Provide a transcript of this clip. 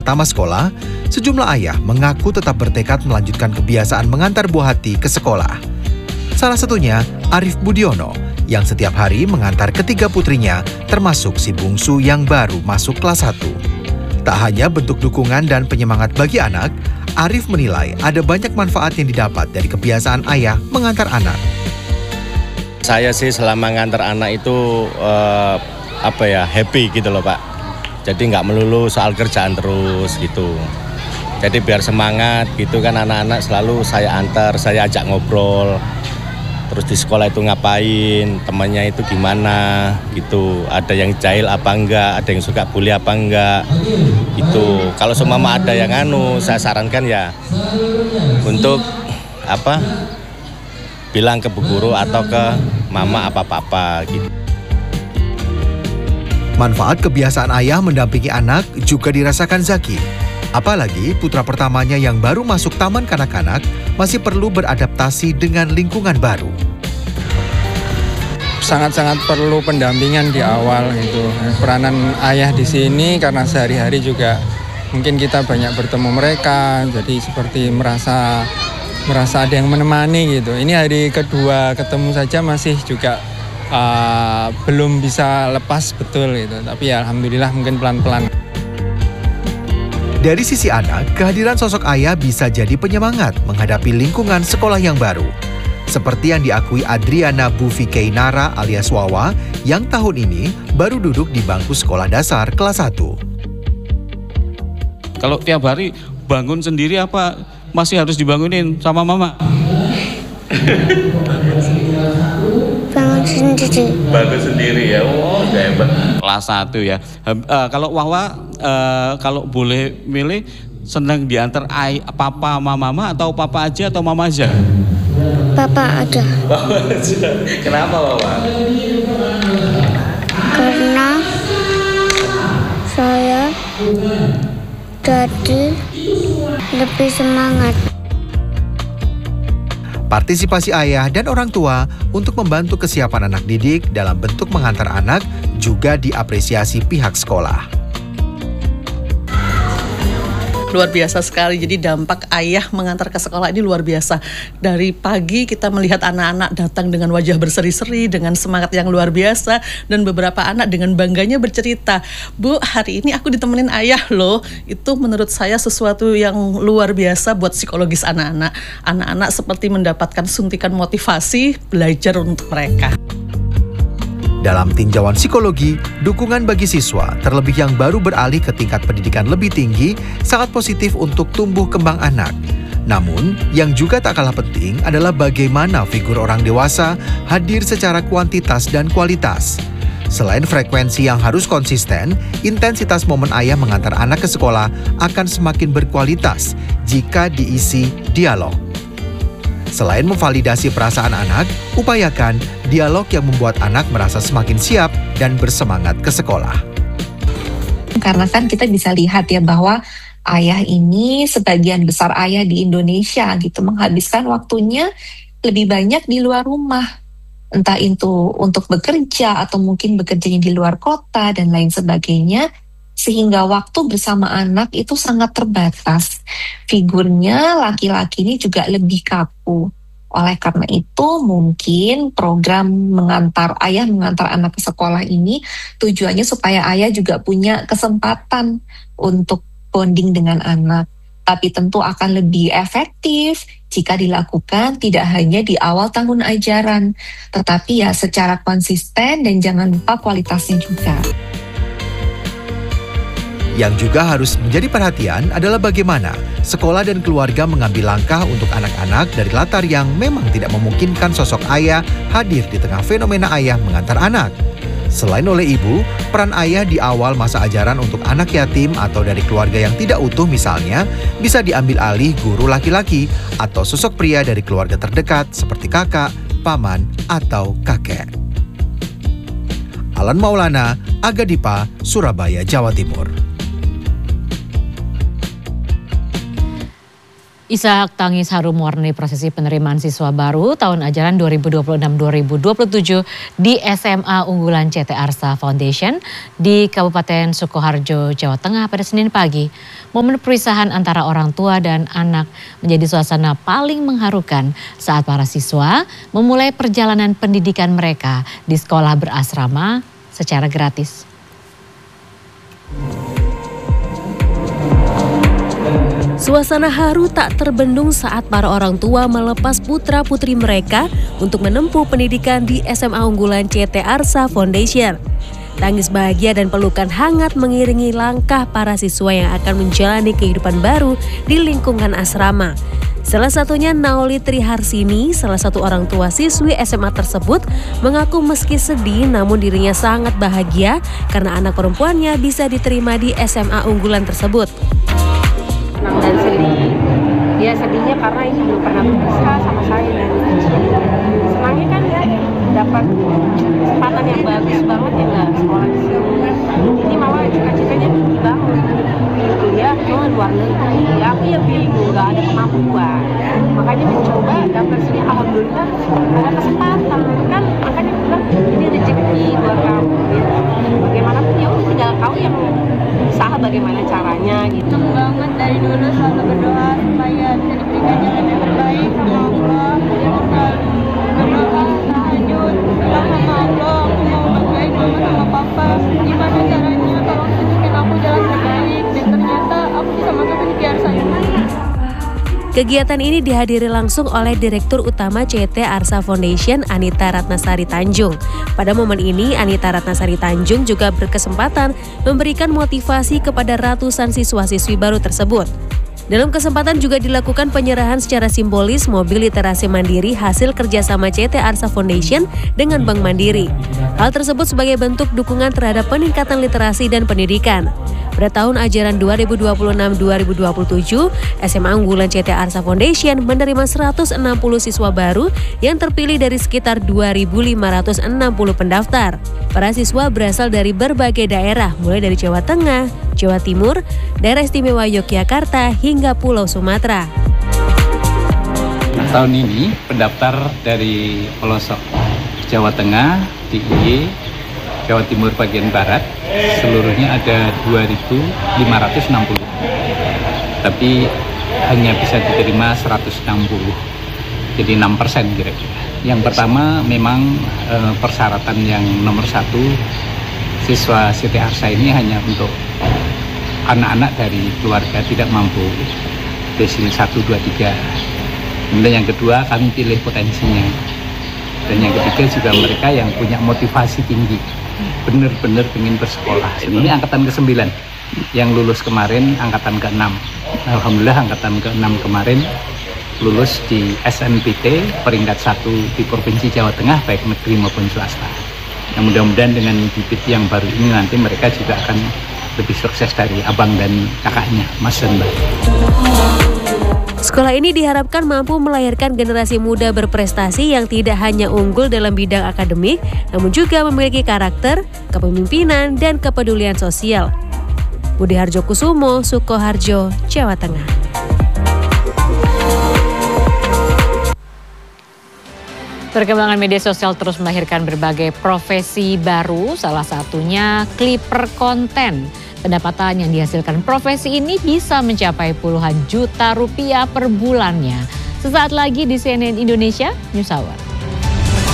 Pertama sekolah, sejumlah ayah mengaku tetap bertekad melanjutkan kebiasaan mengantar buah hati ke sekolah. Salah satunya Arif Budiono yang setiap hari mengantar ketiga putrinya termasuk si bungsu yang baru masuk kelas 1. Tak hanya bentuk dukungan dan penyemangat bagi anak, Arif menilai ada banyak manfaat yang didapat dari kebiasaan ayah mengantar anak. Saya sih selama ngantar anak itu happy gitu loh Pak. Jadi nggak melulu soal kerjaan terus gitu. Jadi biar semangat gitu kan anak-anak selalu saya antar, saya ajak ngobrol. Terus di sekolah itu ngapain, temannya itu gimana gitu. Ada yang jahil apa enggak, ada yang suka bully apa enggak gitu. Kalau seumpama ada yang saya sarankan ya untuk bilang ke bu guru atau ke mama apa-apa gitu. Manfaat kebiasaan ayah mendampingi anak juga dirasakan Zaki. Apalagi putra pertamanya yang baru masuk taman kanak-kanak masih perlu beradaptasi dengan lingkungan baru. Sangat-sangat perlu pendampingan di awal gitu. Peranan ayah di sini karena sehari-hari juga mungkin kita banyak bertemu mereka, jadi seperti merasa ada yang menemani gitu. Ini hari kedua ketemu saja masih juga belum bisa lepas betul gitu. Tapi ya alhamdulillah mungkin pelan-pelan. Dari sisi anak, kehadiran sosok ayah bisa jadi penyemangat menghadapi lingkungan sekolah yang baru. Seperti yang diakui Adriana Bufikei Nara alias Wawa yang tahun ini baru duduk di bangku sekolah dasar kelas 1. Kalau tiap hari bangun sendiri apa masih harus dibangunin sama mama? Bangun sendiri ya, hebat. Kelas 1 ya. Kalau Wawa kalau boleh milih senang diantar papa sama mama atau papa aja atau mama aja? Papa aja. Papa aja. Kenapa Wawa? Karena saya jadi lebih semangat. Partisipasi ayah dan orang tua untuk membantu kesiapan anak didik dalam bentuk mengantar anak juga diapresiasi pihak sekolah. Luar biasa sekali, jadi dampak ayah mengantar ke sekolah ini luar biasa. Dari pagi kita melihat anak-anak datang dengan wajah berseri-seri, dengan semangat yang luar biasa, dan beberapa anak dengan bangganya bercerita, "Bu, hari ini aku ditemenin ayah loh." Itu menurut saya sesuatu yang luar biasa buat psikologis anak-anak. Anak-anak seperti mendapatkan suntikan motivasi belajar untuk mereka. Dalam tinjauan psikologi, dukungan bagi siswa, terlebih yang baru beralih ke tingkat pendidikan lebih tinggi, sangat positif untuk tumbuh kembang anak. Namun, yang juga tak kalah penting adalah bagaimana figur orang dewasa hadir secara kuantitas dan kualitas. Selain frekuensi yang harus konsisten, intensitas momen ayah mengantar anak ke sekolah akan semakin berkualitas jika diisi dialog. Selain memvalidasi perasaan anak, upayakan dialog yang membuat anak merasa semakin siap dan bersemangat ke sekolah. Karena kan kita bisa lihat ya bahwa ayah ini, sebagian besar ayah di Indonesia gitu, menghabiskan waktunya lebih banyak di luar rumah. Entah itu untuk bekerja atau mungkin bekerjanya di luar kota dan lain sebagainya. Sehingga waktu bersama anak itu sangat terbatas. Figurnya laki-laki ini juga lebih kaku. Oleh karena itu mungkin program ayah mengantar anak ke sekolah ini tujuannya supaya ayah juga punya kesempatan untuk bonding dengan anak. Tapi tentu akan lebih efektif jika dilakukan tidak hanya di awal tahun ajaran, tetapi ya secara konsisten dan jangan lupa kualitasnya juga. Yang juga harus menjadi perhatian adalah bagaimana sekolah dan keluarga mengambil langkah untuk anak-anak dari latar yang memang tidak memungkinkan sosok ayah hadir di tengah fenomena ayah mengantar anak. Selain oleh ibu, peran ayah di awal masa ajaran untuk anak yatim atau dari keluarga yang tidak utuh misalnya, bisa diambil alih guru laki-laki atau sosok pria dari keluarga terdekat seperti kakak, paman, atau kakek. Alan Maulana, Aga Dipa, Surabaya, Jawa Timur. Isak tangis haru mewarnai prosesi penerimaan siswa baru tahun ajaran 2026-2027 di SMA unggulan CT Arsa Foundation di Kabupaten Sukoharjo, Jawa Tengah pada Senin pagi. Momen perpisahan antara orang tua dan anak menjadi suasana paling mengharukan saat para siswa memulai perjalanan pendidikan mereka di sekolah berasrama secara gratis. Suasana haru tak terbendung saat para orang tua melepas putra-putri mereka untuk menempuh pendidikan di SMA unggulan CT Arsa Foundation. Tangis bahagia dan pelukan hangat mengiringi langkah para siswa yang akan menjalani kehidupan baru di lingkungan asrama. Salah satunya Naoli Triharsini, salah satu orang tua siswi SMA tersebut, mengaku meski sedih namun dirinya sangat bahagia karena anak perempuannya bisa diterima di SMA unggulan tersebut. Senang dan sedih. Ya sedihnya karena ini belum pernah berusaha sama saya, dan senangnya kan ya dapat kesempatan yang bagus banget ya, nggak sekolah di sini. Ini malah cita-citanya tinggi banget. Kuliah cuma luar negeri. Aku ya bingung, nggak ada kemampuan. Makanya mencoba daftar sini, alhamdulillah ada kesempatan. Kan makanya bilang ini rezeki buat kamu. Ya. Bagaimanapun ya udah tinggal kau yang usaha bagaimana caranya gitu. Banget dari dulu selalu berdoa supaya bisa diberikan jalan yang terbaik sama Allah. Jangan selalu berdoa tahajud, bilang sama Allah, aku mau bahagiain mama sama papa. Gimana caranya kalau tunjukin aku jalan terbaik, dan ternyata aku bisa masuk ke Arsa ini. Kegiatan ini dihadiri langsung oleh Direktur Utama CT Arsa Foundation Anita Ratnasari Tanjung. Pada momen ini, Anita Ratnasari Tanjung juga berkesempatan memberikan motivasi kepada ratusan siswa-siswi baru tersebut. Dalam kesempatan juga dilakukan penyerahan secara simbolis mobil literasi mandiri hasil kerjasama CT Arsa Foundation dengan Bank Mandiri. Hal tersebut sebagai bentuk dukungan terhadap peningkatan literasi dan pendidikan. Pada tahun ajaran 2026-2027, SMA unggulan CT Arsa Foundation menerima 160 siswa baru yang terpilih dari sekitar 2.560 pendaftar. Para siswa berasal dari berbagai daerah, mulai dari Jawa Tengah, Jawa Timur, Daerah Istimewa Yogyakarta, hingga Pulau Sumatera. Nah, tahun ini pendaftar dari pelosok Jawa Tengah, DIY, Jawa Timur bagian Barat, seluruhnya ada 2.560. Tapi hanya bisa diterima 160. Jadi 6% kira-kira. Yang pertama memang persyaratan yang nomor 1, siswa CT Arsa ini hanya untuk anak-anak dari keluarga tidak mampu, desil 1, 2, 3. Kemudian yang kedua kami pilih potensinya. Dan yang ketiga juga mereka yang punya motivasi tinggi, benar-benar ingin bersekolah. Ini angkatan ke-9 yang lulus kemarin, angkatan ke-6. Alhamdulillah angkatan ke-6 kemarin lulus di SNPT peringkat 1 di Provinsi Jawa Tengah, baik negeri maupun swasta. Nah, mudah-mudahan dengan bibit yang baru ini nanti mereka juga akan lebih sukses dari abang dan kakaknya, Mas dan Mbak. Sekolah ini diharapkan mampu melahirkan generasi muda berprestasi yang tidak hanya unggul dalam bidang akademik, namun juga memiliki karakter, kepemimpinan, dan kepedulian sosial. Budi Harjo Kusumo, Sukoharjo, Jawa Tengah. Perkembangan media sosial terus melahirkan berbagai profesi baru, salah satunya clipper konten. Pendapatan yang dihasilkan profesi ini bisa mencapai puluhan juta rupiah per bulannya. Sesaat lagi di CNN Indonesia News Hour.